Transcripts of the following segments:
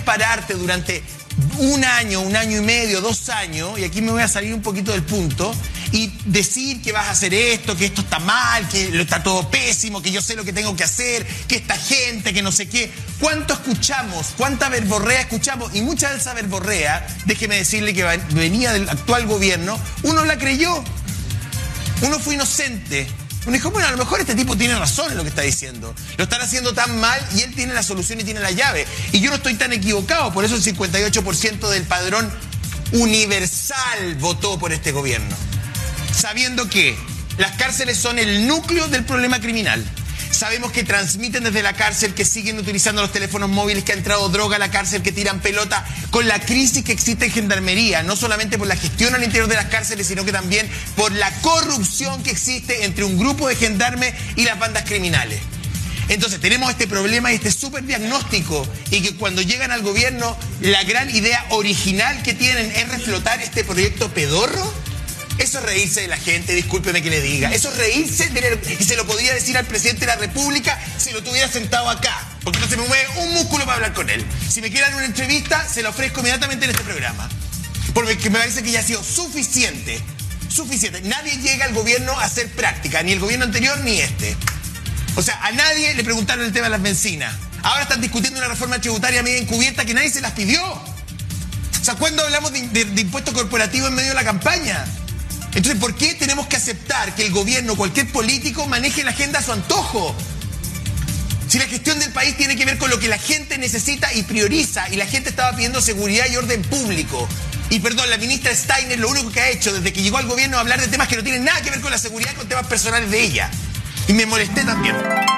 pararte durante un año y medio, 2 años, y aquí me voy a salir un poquito del punto, y decir que vas a hacer esto, que esto está mal, que está todo pésimo, que yo sé lo que tengo que hacer, que esta gente, que no sé qué. ¿Cuánto escuchamos? ¿Cuánta verborrea escuchamos? Y mucha de esa verborrea, déjeme decirle que venía del actual gobierno, uno la creyó. Uno fue inocente. Uno dijo, bueno, a lo mejor este tipo tiene razón en lo que está diciendo. Lo están haciendo tan mal y él tiene la solución y tiene la llave. Y yo no estoy tan equivocado. Por eso el 58% del padrón universal votó por este gobierno. Sabiendo que las cárceles son el núcleo del problema criminal. Sabemos que transmiten desde la cárcel, que siguen utilizando los teléfonos móviles, que ha entrado droga a la cárcel, que tiran pelota, con la crisis que existe en Gendarmería, no solamente por la gestión al interior de las cárceles, sino que también por la corrupción que existe entre un grupo de gendarmes y las bandas criminales. Entonces tenemos este problema y este súper diagnóstico, y que cuando llegan al gobierno, la gran idea original que tienen es reflotar este proyecto pedorro. Eso es reírse de la gente, discúlpeme que le diga. Eso es reírse y se lo podría decir al presidente de la República si lo tuviera sentado acá. Porque no se me mueve un músculo para hablar con él. Si me quiere dar una entrevista, se la ofrezco inmediatamente en este programa. Porque me parece que ya ha sido suficiente. Suficiente. Nadie llega al gobierno a hacer práctica, ni el gobierno anterior ni este. O sea, a nadie le preguntaron el tema de las bencinas. Ahora están discutiendo una reforma tributaria media encubierta que nadie se las pidió. O sea, ¿cuándo hablamos de impuesto corporativo en medio de la campaña? Entonces, ¿por qué tenemos que aceptar que el gobierno, cualquier político, maneje la agenda a su antojo? Si la gestión del país tiene que ver con lo que la gente necesita y prioriza, y la gente estaba pidiendo seguridad y orden público. Y perdón, la ministra Steiner lo único que ha hecho desde que llegó al gobierno es hablar de temas que no tienen nada que ver con la seguridad, con temas personales de ella. Y me molesté también.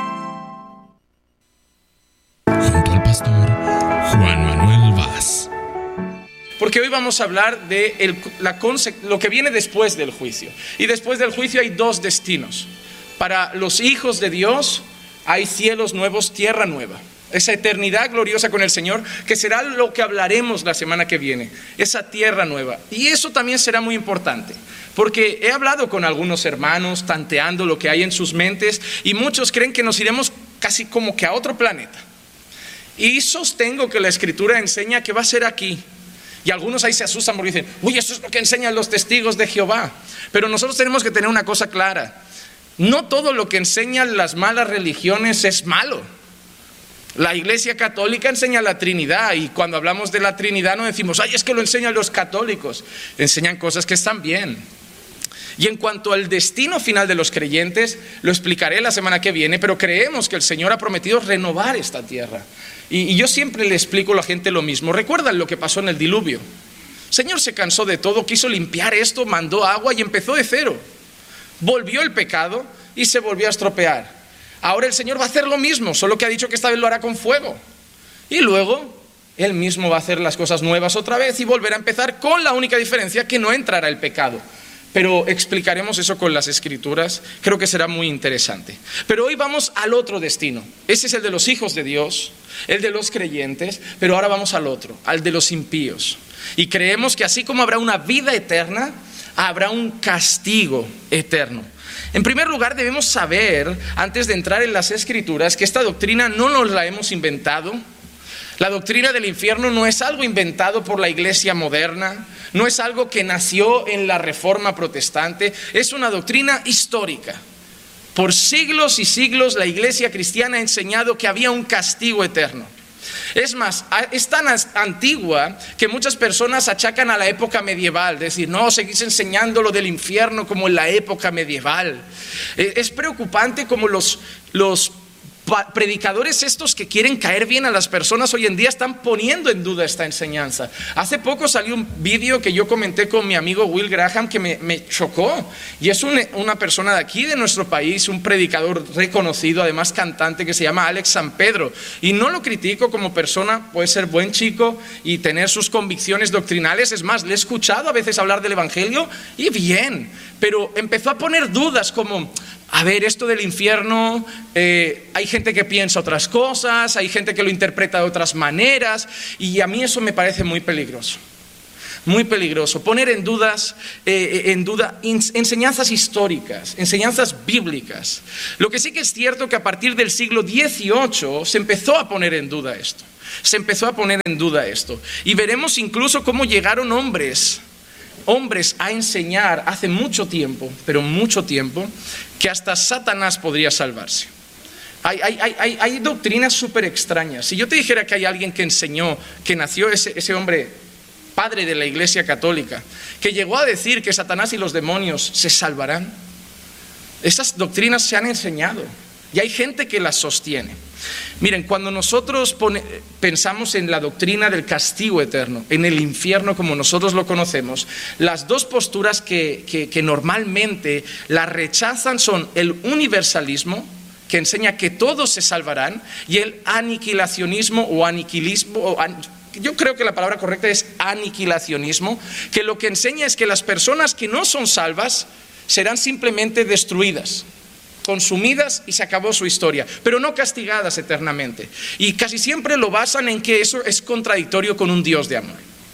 Junto al pastor Juan Manuel Vaz. Porque hoy vamos a hablar de lo que viene después del juicio. Y después del juicio hay 2 destinos. Para los hijos de Dios hay cielos nuevos, tierra nueva. Esa eternidad gloriosa con el Señor, que será lo que hablaremos la semana que viene. Esa tierra nueva. Y eso también será muy importante. Porque he hablado con algunos hermanos, tanteando lo que hay en sus mentes, y muchos creen que nos iremos casi como que a otro planeta. Y sostengo que la Escritura enseña que va a ser aquí. Y algunos ahí se asustan porque dicen, uy, eso es lo que enseñan los testigos de Jehová. Pero nosotros tenemos que tener una cosa clara. No todo lo que enseñan las malas religiones es malo. La Iglesia Católica enseña la Trinidad, y cuando hablamos de la Trinidad no decimos, ay, es que lo enseñan los católicos. Enseñan cosas que están bien. Y en cuanto al destino final de los creyentes, lo explicaré la semana que viene, pero creemos que el Señor ha prometido renovar esta tierra. Y yo siempre le explico a la gente lo mismo. ¿Recuerdan lo que pasó en el diluvio? El Señor se cansó de todo, quiso limpiar esto, mandó agua y empezó de cero. Volvió el pecado y se volvió a estropear. Ahora el Señor va a hacer lo mismo, solo que ha dicho que esta vez lo hará con fuego. Y luego Él mismo va a hacer las cosas nuevas otra vez y volverá a empezar, con la única diferencia que no entrará el pecado. Pero explicaremos eso con las Escrituras, creo que será muy interesante. Pero hoy vamos al otro destino. Ese es el de los hijos de Dios, el de los creyentes, pero ahora vamos al otro, al de los impíos. Y creemos que así como habrá una vida eterna, habrá un castigo eterno. En primer lugar, debemos saber, antes de entrar en las Escrituras, que esta doctrina no nos la hemos inventado. La doctrina del infierno no es algo inventado por la iglesia moderna, no es algo que nació en la Reforma Protestante, es una doctrina histórica. Por siglos y siglos la iglesia cristiana ha enseñado que había un castigo eterno. Es más, es tan antigua que muchas personas achacan a la época medieval, decir, no, seguís enseñando lo del infierno como en la época medieval. Es preocupante como los predicadores estos que quieren caer bien a las personas hoy en día están poniendo en duda esta enseñanza. Hace poco salió un vídeo que yo comenté con mi amigo Will Graham que me chocó, y es una persona de aquí de nuestro país, un predicador reconocido, además cantante, que se llama Alex San Pedro, y no lo critico como persona, puede ser buen chico y tener sus convicciones doctrinales. Es más, le he escuchado a veces hablar del evangelio y bien, pero empezó a poner dudas como, a ver, esto del infierno, hay gente que piensa otras cosas, hay gente que lo interpreta de otras maneras, y a mí eso me parece muy peligroso. Muy peligroso, poner en duda enseñanzas históricas, enseñanzas bíblicas. Lo que sí que es cierto que a partir del siglo XVIII se empezó a poner en duda esto. se empezó a poner en duda esto. Y veremos incluso cómo llegaron hombres a enseñar hace mucho tiempo, pero mucho tiempo, que hasta Satanás podría salvarse. Hay doctrinas súper extrañas. Si yo te dijera que hay alguien que enseñó, que nació ese hombre, padre de la Iglesia Católica, que llegó a decir que Satanás y los demonios se salvarán, esas doctrinas se han enseñado y hay gente que las sostiene. Miren, cuando nosotros pensamos en la doctrina del castigo eterno, en el infierno como nosotros lo conocemos, las dos posturas que normalmente la rechazan son el universalismo, que enseña que todos se salvarán, y el aniquilacionismo o aniquilismo, yo creo que la palabra correcta es aniquilacionismo, que lo que enseña es que las personas que no son salvas serán simplemente destruidas, consumidas y se acabó su historia, pero no castigadas eternamente. Y casi siempre lo basan en que eso es contradictorio con un Dios de amor.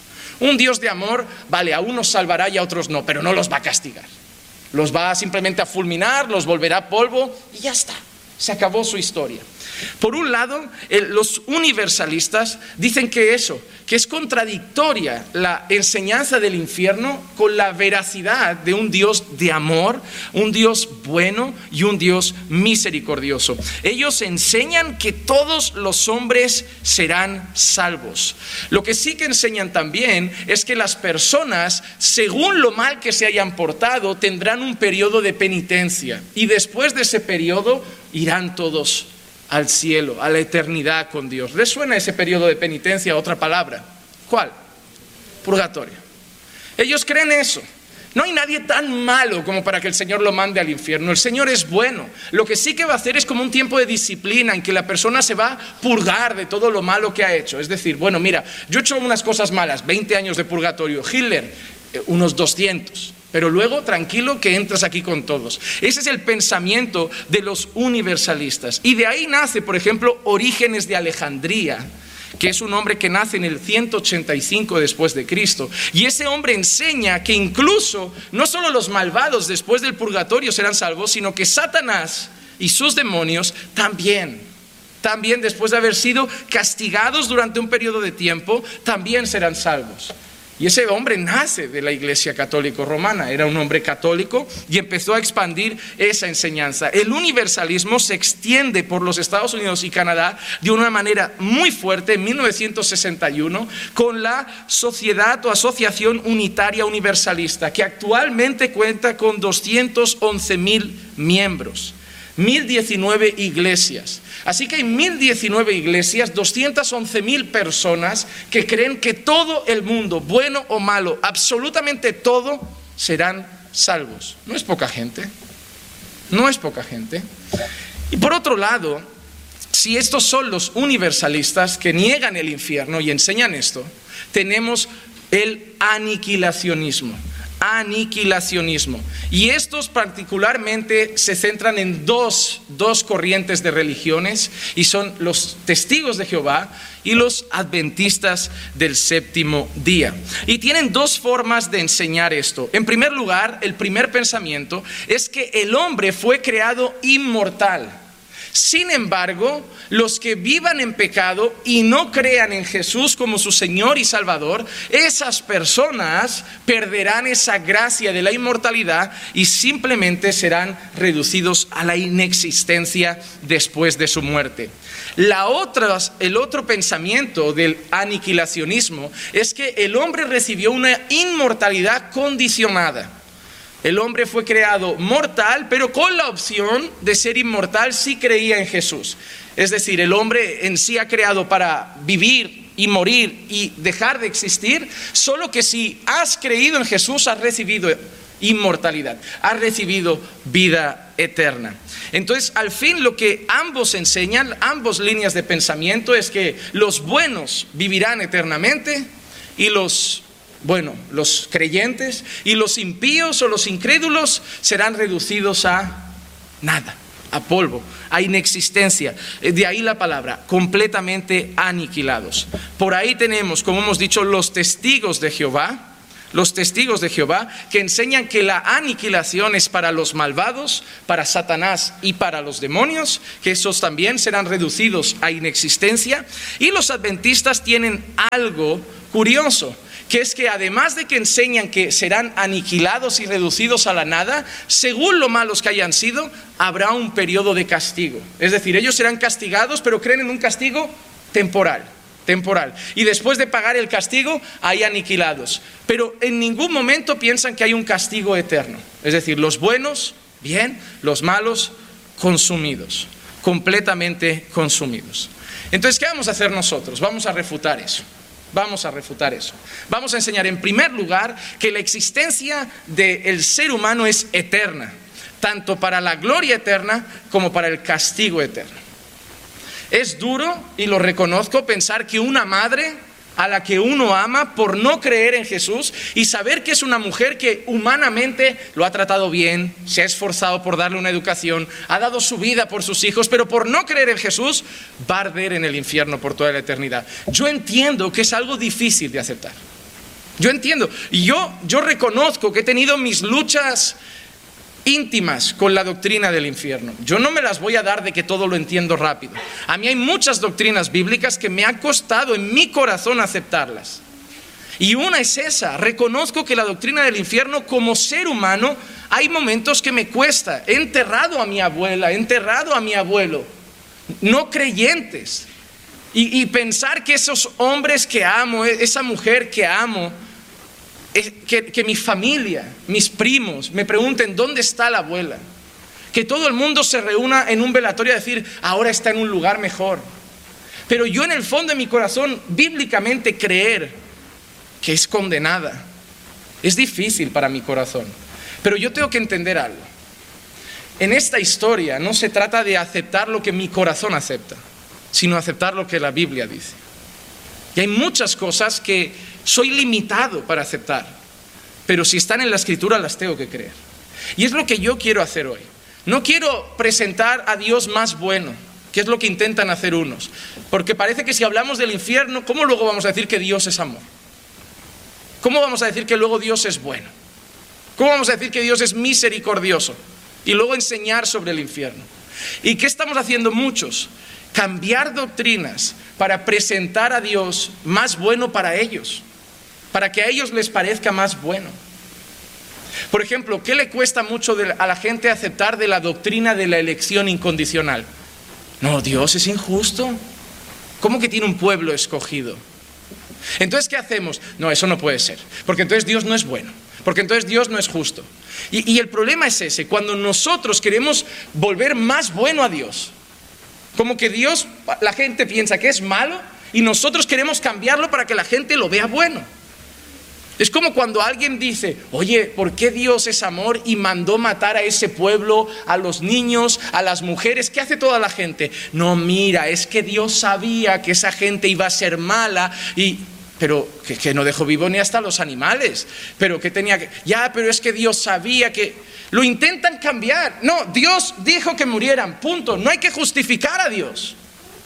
Un Dios de amor, vale, a unos salvará y a otros no, pero no los va a castigar. Los va simplemente a fulminar, los volverá polvo y ya está, se acabó su historia. Por un lado, los universalistas dicen que es contradictoria la enseñanza del infierno con la veracidad de un Dios de amor, un Dios bueno y un Dios misericordioso. Ellos enseñan que todos los hombres serán salvos. Lo que sí que enseñan también es que las personas, según lo mal que se hayan portado, tendrán un periodo de penitencia y después de ese periodo irán todos al cielo, a la eternidad con Dios. ¿Les suena ese periodo de penitencia otra palabra? ¿Cuál? Purgatorio. Ellos creen eso. No hay nadie tan malo como para que el Señor lo mande al infierno. El Señor es bueno. Lo que sí que va a hacer es como un tiempo de disciplina en que la persona se va a purgar de todo lo malo que ha hecho. Es decir, bueno, mira, yo he hecho unas cosas malas, 20 años de purgatorio. Hitler, unos 200. Pero luego, tranquilo, que entras aquí con todos. Ese es el pensamiento de los universalistas. Y de ahí nace, por ejemplo, Orígenes de Alejandría, que es un hombre que nace en el 185 después de Cristo. Y ese hombre enseña que incluso no solo los malvados después del purgatorio serán salvos, sino que Satanás y sus demonios también después de haber sido castigados durante un periodo de tiempo, también serán salvos. Y ese hombre nace de la Iglesia Católica Romana, era un hombre católico y empezó a expandir esa enseñanza. El universalismo se extiende por los Estados Unidos y Canadá de una manera muy fuerte en 1961 con la Sociedad o Asociación Unitaria Universalista, que actualmente cuenta con 211,000 miembros. 1019 iglesias. Así que hay 1019 iglesias, 211,000 personas que creen que todo el mundo, bueno o malo, absolutamente todo, serán salvos. No es poca gente. No es poca gente. Y por otro lado, si estos son los universalistas que niegan el infierno y enseñan esto, tenemos el aniquilacionismo. Y estos particularmente se centran en dos corrientes de religiones y son los testigos de Jehová y los adventistas del séptimo día. Y tienen dos formas de enseñar esto. En primer lugar, el primer pensamiento es que el hombre fue creado inmortal. Sin embargo, los que vivan en pecado y no crean en Jesús como su Señor y Salvador, esas personas perderán esa gracia de la inmortalidad y simplemente serán reducidos a la inexistencia después de su muerte. El otro pensamiento del aniquilacionismo es que el hombre recibió una inmortalidad condicionada. El hombre fue creado mortal, pero con la opción de ser inmortal si creía en Jesús. Es decir, el hombre en sí ha creado para vivir y morir y dejar de existir, solo que si has creído en Jesús has recibido inmortalidad, has recibido vida eterna. Entonces, al fin lo que ambos enseñan, ambas líneas de pensamiento, es que los buenos vivirán eternamente y los creyentes y los impíos o los incrédulos serán reducidos a nada, a polvo, a inexistencia. De ahí la palabra, completamente aniquilados. Por ahí tenemos, como hemos dicho, los testigos de Jehová, los testigos de Jehová, que enseñan que la aniquilación es para los malvados, para Satanás y para los demonios, que esos también serán reducidos a inexistencia. Y los adventistas tienen algo curioso, que es que además de que enseñan que serán aniquilados y reducidos a la nada, según lo malos que hayan sido, habrá un periodo de castigo. Es decir, ellos serán castigados, pero creen en un castigo temporal. Y después de pagar el castigo, hay aniquilados. Pero en ningún momento piensan que hay un castigo eterno. Es decir, los buenos, bien, los malos, consumidos, completamente consumidos. Entonces, ¿qué vamos a hacer nosotros? Vamos a refutar eso. Vamos a enseñar en primer lugar que la existencia del ser humano es eterna, tanto para la gloria eterna como para el castigo eterno. Es duro, y lo reconozco, pensar que una madre a la que uno ama por no creer en Jesús y saber que es una mujer que humanamente lo ha tratado bien, se ha esforzado por darle una educación, ha dado su vida por sus hijos, pero por no creer en Jesús va a arder en el infierno por toda la eternidad. Yo entiendo que es algo difícil de aceptar. Yo entiendo. Y yo reconozco que he tenido mis luchas íntimas con la doctrina del infierno. Yo no me las voy a dar de que todo lo entiendo rápido. A mí hay muchas doctrinas bíblicas que me ha costado en mi corazón aceptarlas. Y una es esa. Reconozco que la doctrina del infierno, como ser humano, hay momentos que me cuesta. He enterrado a mi abuela, he enterrado a mi abuelo, no creyentes. Y pensar que esos hombres que amo, esa mujer que amo, que mi familia, mis primos me pregunten ¿dónde está la abuela? Que todo el mundo se reúna en un velatorio a decir ahora está en un lugar mejor. Pero yo en el fondo de mi corazón bíblicamente creer que es condenada es difícil para mi corazón. Pero yo tengo que entender algo. En esta historia no se trata de aceptar lo que mi corazón acepta, sino aceptar lo que la Biblia dice. Y hay muchas cosas que soy limitado para aceptar, pero si están en la Escritura las tengo que creer. Y es lo que yo quiero hacer hoy. No quiero presentar a Dios más bueno, que es lo que intentan hacer unos, porque parece que si hablamos del infierno, ¿cómo luego vamos a decir que Dios es amor? ¿Cómo vamos a decir que luego Dios es bueno? ¿Cómo vamos a decir que Dios es misericordioso? Y luego enseñar sobre el infierno. ¿Y qué estamos haciendo muchos? Cambiar doctrinas para presentar a Dios más bueno para ellos, para que a ellos les parezca más bueno. Por ejemplo, ¿qué le cuesta mucho a la gente aceptar de la doctrina de la elección incondicional? No, Dios es injusto. ¿Cómo que tiene un pueblo escogido? Entonces, ¿qué hacemos? No, eso no puede ser, porque entonces Dios no es bueno, porque entonces Dios no es justo. Y el problema es ese, cuando nosotros queremos volver más bueno a Dios, como que Dios, la gente piensa que es malo y nosotros queremos cambiarlo para que la gente lo vea bueno. Es como cuando alguien dice, oye, ¿por qué Dios es amor y mandó matar a ese pueblo, a los niños, a las mujeres? ¿Qué hace toda la gente? No, mira, es que Dios sabía que esa gente iba a ser mala pero que no dejó vivo ni hasta los animales. Pero que tenía que... Ya, pero es que Dios sabía que... Lo intentan cambiar. No, Dios dijo que murieran, punto. No hay que justificar a Dios.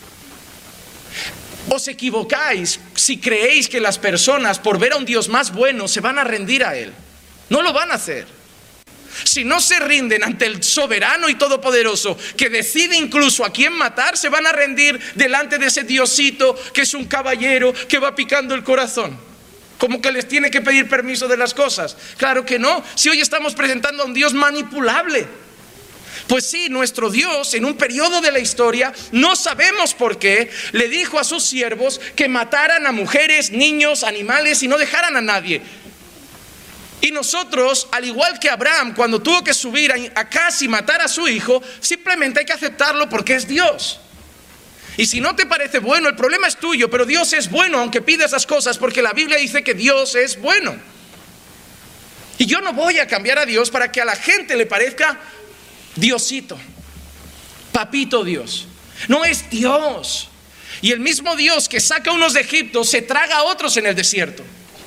Os equivocáis si creéis que las personas, por ver a un Dios más bueno, se van a rendir a Él. No lo van a hacer. Si no se rinden ante el soberano y todopoderoso, que decide incluso a quién matar, se van a rendir delante de ese Diosito que es un caballero que va picando el corazón. Como que les tiene que pedir permiso de las cosas. Claro que no, si hoy estamos presentando a un Dios manipulable. Pues sí, nuestro Dios en un periodo de la historia, no sabemos por qué, le dijo a sus siervos que mataran a mujeres, niños, animales y no dejaran a nadie. Y nosotros, al igual que Abraham, cuando tuvo que subir a casa y matar a su hijo, simplemente hay que aceptarlo porque es Dios. Y si no te parece bueno, el problema es tuyo, pero Dios es bueno aunque pida esas cosas, porque la Biblia dice que Dios es bueno. Y yo no voy a cambiar a Dios para que a la gente le parezca Diosito, papito Dios. No, es Dios. Y el mismo Dios que saca a unos de Egipto se traga a otros en el desierto.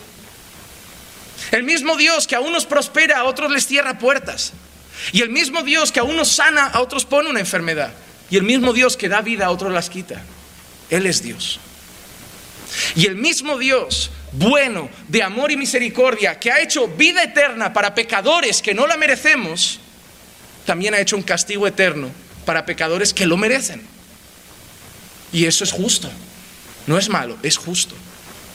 El mismo Dios que a unos prospera, a otros les cierra puertas. Y el mismo Dios que a unos sana, a otros pone una enfermedad. Y el mismo Dios que da vida, a otros las quita. Él es Dios. Y el mismo Dios bueno, de amor y misericordia, que ha hecho vida eterna para pecadores que no la merecemos, también ha hecho un castigo eterno para pecadores que lo merecen. Y eso es justo. No es malo, es justo.